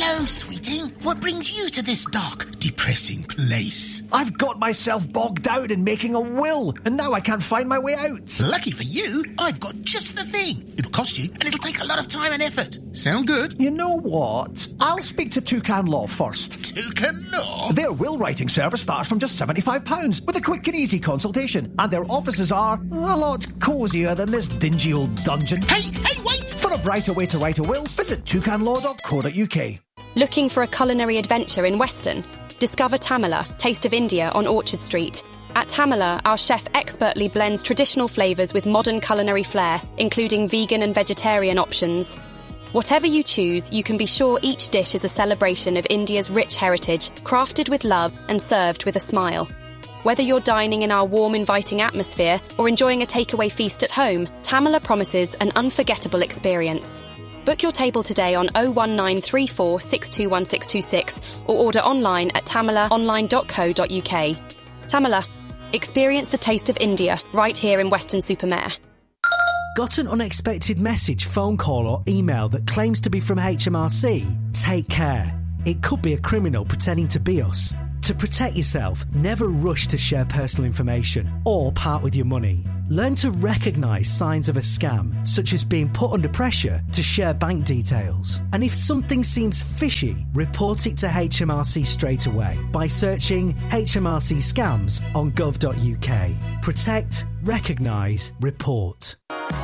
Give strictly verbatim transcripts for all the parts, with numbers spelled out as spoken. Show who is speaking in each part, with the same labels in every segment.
Speaker 1: Hello, sweeting. What brings you to this dark, depressing place?
Speaker 2: I've got myself bogged down in making a will, and now I can't find my way out.
Speaker 1: Lucky for you, I've got just the thing. It'll cost you, and it'll take a lot of time and effort. Sound good?
Speaker 2: You know what? I'll speak to Toucan Law first.
Speaker 1: Toucan Law?
Speaker 2: Their will writing service starts from just seventy-five pounds with a quick and easy consultation, and their offices are a lot cosier than this dingy old dungeon.
Speaker 1: Hey, hey, wait!
Speaker 2: For a brighter way to write a will, visit toucan law dot co dot uk.
Speaker 3: Looking for a culinary adventure in Weston? Discover Tamala, Taste of India on Orchard Street. At Tamala, our chef expertly blends traditional flavours with modern culinary flair, including vegan and vegetarian options. Whatever you choose, you can be sure each dish is a celebration of India's rich heritage, crafted with love and served with a smile. Whether you're dining in our warm, inviting atmosphere or enjoying a takeaway feast at home, Tamala promises an unforgettable experience. Book your table today on oh one nine three four six two one six two six or order online at tamala online dot co dot uk. Tamala, experience the taste of India right here in Weston-super-Mare.
Speaker 4: Got an unexpected message, phone call or email that claims to be from H M R C? Take care. It could be a criminal pretending to be us. To protect yourself, never rush to share personal information or part with your money. Learn to recognise signs of a scam, such as being put under pressure to share bank details. And if something seems fishy, report it to H M R C straight away by searching H M R C scams on gov dot uk. Protect, recognise, report.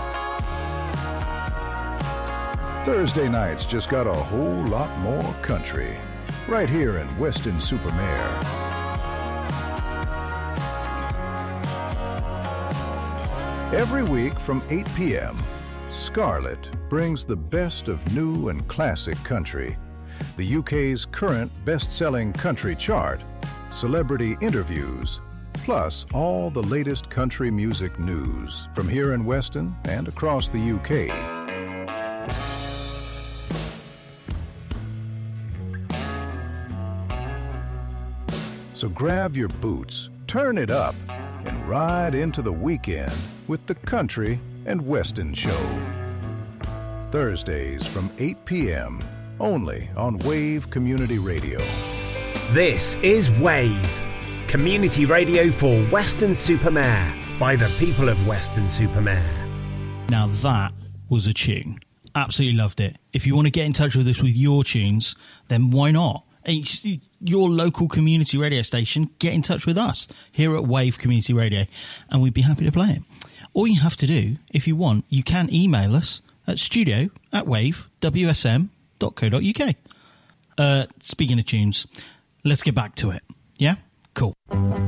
Speaker 5: Thursday nights just got a whole lot more country. Right here in Weston-super-Mare. Every week from eight p.m., Scarlet brings the best of new and classic country, the U K's current best-selling country chart, celebrity interviews, plus all the latest country music news from here in Weston and across the U K. So grab your boots, turn it up, and ride into the weekend with the Country and Weston Show. Thursdays from eight p.m. only on Wave Community Radio.
Speaker 6: This is Wave, community radio for Weston-super-Mare by the people of Weston-super-Mare.
Speaker 7: Now that was a tune. Absolutely loved it. If you want to get in touch with us with your tunes, then why not? It's your local community radio station. Get in touch with us here at Wave Community Radio, and we'd be happy to play it. All you have to do, if you want, you can email us at studio at wave w s m dot co dot uk. Uh, speaking of tunes, let's get back to it. Yeah? Cool.